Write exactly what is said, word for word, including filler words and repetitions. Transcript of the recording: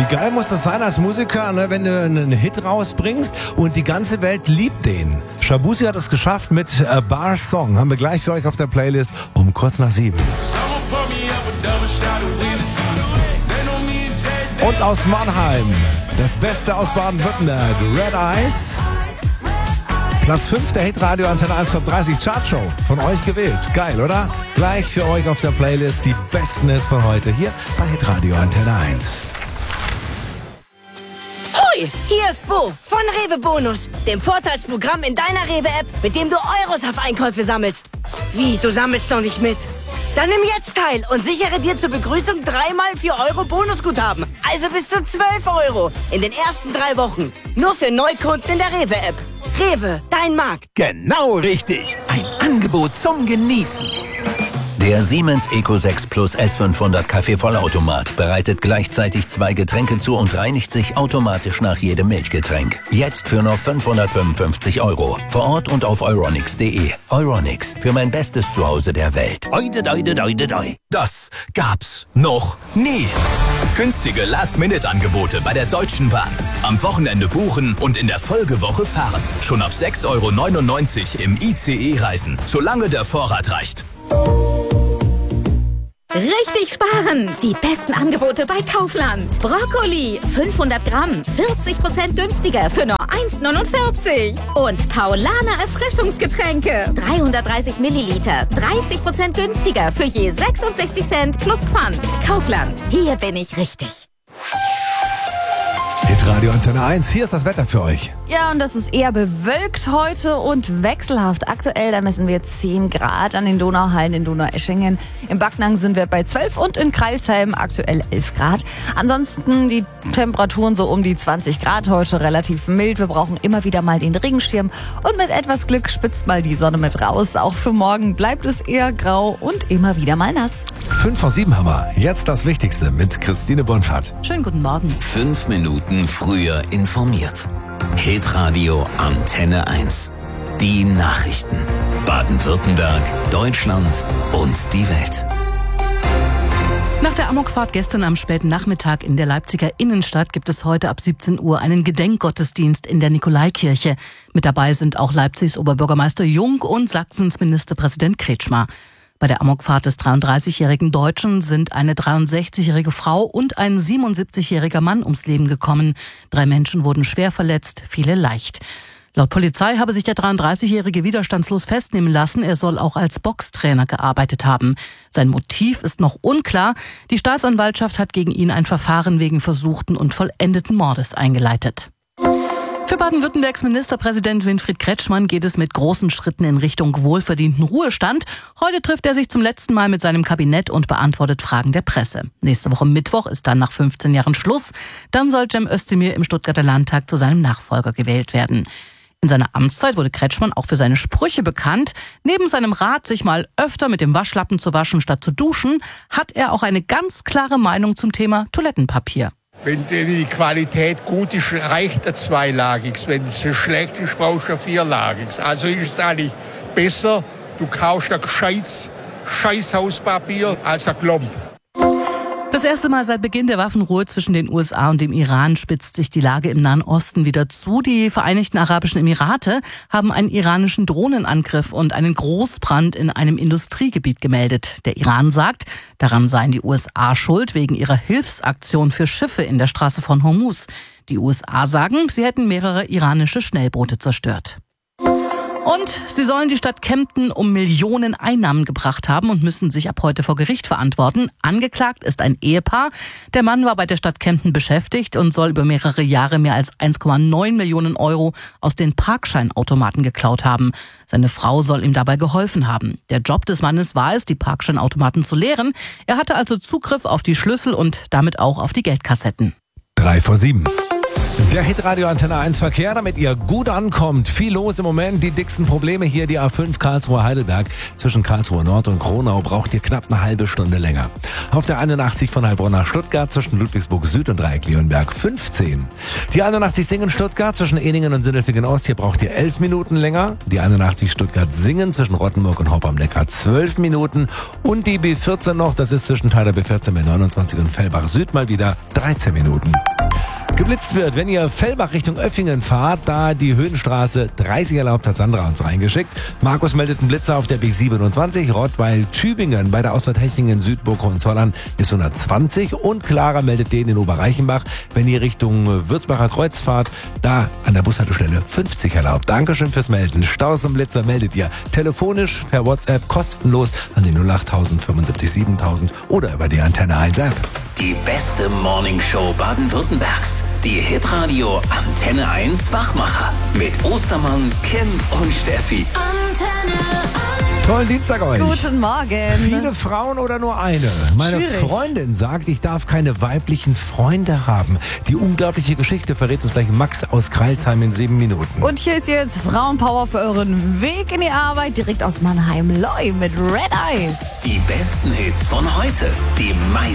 Wie geil muss das sein als Musiker, ne, wenn du einen Hit rausbringst und die ganze Welt liebt den. Shabuzi hat es geschafft mit A Bar Song. Haben wir gleich für euch auf der Playlist um kurz nach sieben. Und aus Mannheim, das Beste aus Baden-Württemberg, Red Eyes. Platz fünf der Hitradio Antenne eins Top dreißig Chartshow. Von euch gewählt. Geil, oder? Gleich für euch auf der Playlist die besten Hits von heute hier bei Hitradio Antenne eins. Hoi, hier ist Bo von Rewe Bonus, dem Vorteilsprogramm in deiner Rewe-App, mit dem du Euros auf Einkäufe sammelst. Wie, du sammelst noch nicht mit? Dann nimm jetzt teil und sichere dir zur Begrüßung dreimal vier Euro Bonusguthaben. Also bis zu zwölf Euro in den ersten drei Wochen. Nur für Neukunden in der Rewe-App. Rewe, dein Markt. Genau richtig. Ein Angebot zum Genießen. Der Siemens Eco sechs Plus S fünfhundert Kaffeevollautomat bereitet gleichzeitig zwei Getränke zu und reinigt sich automatisch nach jedem Milchgetränk. Jetzt für nur fünfhundertfünfundfünfzig Euro. Vor Ort und auf euronics punkt de. Euronics, für mein bestes Zuhause der Welt. Oide, oide, oide, oide. Das gab's noch nie. Günstige Last-Minute-Angebote bei der Deutschen Bahn. Am Wochenende buchen und in der Folgewoche fahren. Schon ab sechs Euro neunundneunzig im I C E reisen, solange der Vorrat reicht. Richtig sparen! Die besten Angebote bei Kaufland. Brokkoli, fünfhundert Gramm, vierzig Prozent günstiger für nur eins neunundvierzig. Und Paulaner Erfrischungsgetränke, dreihundertdreißig Milliliter, dreißig Prozent günstiger für je sechsundsechzig Cent plus Pfand. Kaufland, hier bin ich richtig. Hitradio Antenne eins, hier ist das Wetter für euch. Ja, und das ist eher bewölkt heute und wechselhaft. Aktuell, da messen wir zehn Grad an den Donauhallen in Donaueschingen. Im Backnang sind wir bei zwölf und in Crailsheim aktuell elf Grad. Ansonsten die Temperaturen so um die zwanzig Grad heute, relativ mild. Wir brauchen immer wieder mal den Regenschirm und mit etwas Glück spitzt mal die Sonne mit raus. Auch für morgen bleibt es eher grau und immer wieder mal nass. fünf vor sieben haben wir. Jetzt das Wichtigste mit Christine Bonfart. Schönen guten Morgen. Fünf Minuten früher informiert. Hitradio Antenne eins. Die Nachrichten. Baden-Württemberg, Deutschland und die Welt. Nach der Amokfahrt gestern am späten Nachmittag in der Leipziger Innenstadt gibt es heute ab siebzehn Uhr einen Gedenkgottesdienst in der Nikolaikirche. Mit dabei sind auch Leipzigs Oberbürgermeister Jung und Sachsens Ministerpräsident Kretschmer. Bei der Amokfahrt des dreiunddreißigjährigen Deutschen sind eine dreiundsechzigjährige Frau und ein siebenundsiebzigjähriger Mann ums Leben gekommen. Drei Menschen wurden schwer verletzt, viele leicht. Laut Polizei habe sich der dreiunddreißigjährige widerstandslos festnehmen lassen. Er soll auch als Boxtrainer gearbeitet haben. Sein Motiv ist noch unklar. Die Staatsanwaltschaft hat gegen ihn ein Verfahren wegen versuchten und vollendeten Mordes eingeleitet. Für Baden-Württembergs Ministerpräsident Winfried Kretschmann geht es mit großen Schritten in Richtung wohlverdienten Ruhestand. Heute trifft er sich zum letzten Mal mit seinem Kabinett und beantwortet Fragen der Presse. Nächste Woche Mittwoch ist dann nach fünfzehn Jahren Schluss. Dann soll Cem Özdemir im Stuttgarter Landtag zu seinem Nachfolger gewählt werden. In seiner Amtszeit wurde Kretschmann auch für seine Sprüche bekannt. Neben seinem Rat, sich mal öfter mit dem Waschlappen zu waschen statt zu duschen, hat er auch eine ganz klare Meinung zum Thema Toilettenpapier. Wenn die Qualität gut ist, reicht ein zweilagiges. Wenn es schlecht ist, brauchst du ein vierlagiges. Also ist es eigentlich besser, du kaufst ein gescheites Scheißhauspapier als ein Klump. Das erste Mal seit Beginn der Waffenruhe zwischen den U S A und dem Iran spitzt sich die Lage im Nahen Osten wieder zu. Die Vereinigten Arabischen Emirate haben einen iranischen Drohnenangriff und einen Großbrand in einem Industriegebiet gemeldet. Der Iran sagt, daran seien die U S A schuld wegen ihrer Hilfsaktion für Schiffe in der Straße von Hormuz. Die U S A sagen, sie hätten mehrere iranische Schnellboote zerstört. Und sie sollen die Stadt Kempten um Millionen Einnahmen gebracht haben und müssen sich ab heute vor Gericht verantworten. Angeklagt ist ein Ehepaar. Der Mann war bei der Stadt Kempten beschäftigt und soll über mehrere Jahre mehr als eins Komma neun Millionen Euro aus den Parkscheinautomaten geklaut haben. Seine Frau soll ihm dabei geholfen haben. Der Job des Mannes war es, die Parkscheinautomaten zu leeren. Er hatte also Zugriff auf die Schlüssel und damit auch auf die Geldkassetten. Drei vor sieben. Der Hitradio Antenne eins Verkehr, damit ihr gut ankommt. Viel los im Moment, die dicksten Probleme hier, die A fünf Karlsruhe-Heidelberg. Zwischen Karlsruhe Nord und Kronau braucht ihr knapp eine halbe Stunde länger. Auf der einundachtzig von Heilbronn nach Stuttgart zwischen Ludwigsburg Süd und Dreieck-Leonberg fünfzehn. Die einundachtzig Singen-Stuttgart zwischen Eningen und Sindelfingen Ost, hier braucht ihr elf Minuten länger. Die einundachtzig Stuttgart-Singen zwischen Rottenburg und Hopp am Neckar zwölf Minuten. Und die B vierzehn noch, das ist zwischen Teiler B vierzehn B neunundzwanzig und Fellbach Süd mal wieder dreizehn Minuten. geblitzt wird, wenn ihr Fellbach Richtung Öffingen fahrt, da die Höhenstraße dreißig erlaubt, hat Sandra uns reingeschickt. Markus meldet einen Blitzer auf der B siebenundzwanzig, Rottweil-Tübingen bei der Ausfahrt Hechingen, Südburg, Hohenzollern ist hundertzwanzig und Clara meldet den in Oberreichenbach, wenn ihr Richtung Würzbacher Kreuz fahrt, da an der Bushaltestelle fünfzig erlaubt. Dankeschön fürs Melden. Staus und Blitzer meldet ihr telefonisch, per WhatsApp, kostenlos an die null acht tausend fünfundsiebzig siebentausend oder über die Antenne eins App. Die beste Morningshow Baden-Württembergs. Die Hitradio Antenne eins Wachmacher. Mit Ostermann, Kim und Steffi. Antenne eins. Tollen Dienstag euch. Guten Morgen. Viele Frauen oder nur eine? Meine Schwierig. Freundin sagt, ich darf keine weiblichen Freunde haben. Die unglaubliche Geschichte verrät uns gleich Max aus Kreilsheim in sieben Minuten. Und hier ist jetzt Frauenpower für euren Weg in die Arbeit, direkt aus Mannheim. Loi mit Red Eyes. Die besten Hits von heute. Die meisten